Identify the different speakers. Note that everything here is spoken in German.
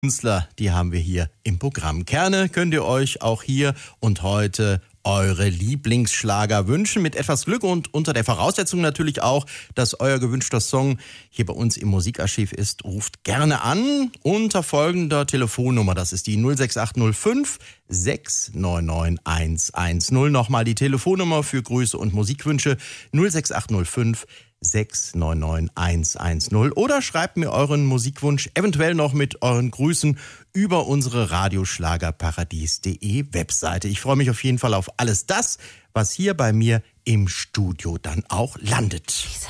Speaker 1: Künstler, die haben wir hier im Programm. Gerne könnt ihr euch auch hier und heute eure Lieblingsschlager wünschen, mit etwas Glück und unter der Voraussetzung natürlich auch, dass euer gewünschter Song hier bei uns im Musikarchiv ist. Ruft gerne an unter folgender Telefonnummer. Das ist die 06805 699 110. Nochmal die Telefonnummer für Grüße und Musikwünsche 06805 699 110. Oder schreibt mir euren Musikwunsch eventuell noch mit euren Grüßen über unsere radioschlagerparadies.de Webseite. Ich freue mich auf jeden Fall auf alles das, was hier bei mir im Studio dann auch landet.